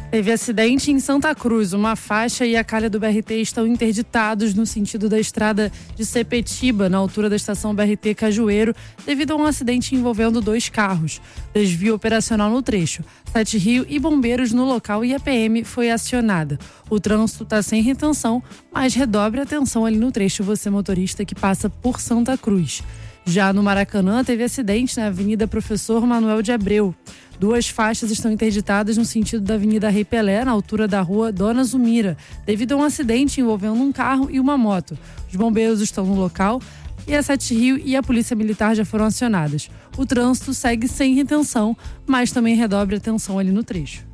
Teve acidente em Santa Cruz. Uma faixa e a calha do BRT estão interditados no sentido da estrada de Sepetiba, na altura da estação BRT Cajueiro, devido a um acidente envolvendo 2 carros. Desvio operacional no trecho. 7 Rio e bombeiros no local e a PM foi acionada. O trânsito está sem retenção, mas redobre a atenção ali no trecho, você motorista que passa por Santa Cruz. Já no Maracanã, teve acidente na Avenida Professor Manuel de Abreu. 2 faixas estão interditadas no sentido da Avenida Rei Pelé, na altura da rua Dona Zumira, devido a um acidente envolvendo um carro e uma moto. Os bombeiros estão no local e a 7 Rio e a Polícia Militar já foram acionadas. O trânsito segue sem retenção, mas também redobre a atenção ali no trecho.